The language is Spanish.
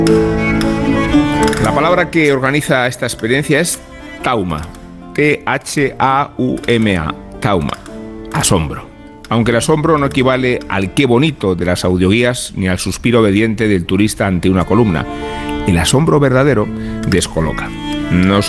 La palabra que organiza esta experiencia es tauma. T-H-A-U-M-A. Tauma. Asombro. Aunque el asombro no equivale al qué bonito de las audioguías ni al suspiro obediente del turista ante una columna. El asombro verdadero descoloca. Nos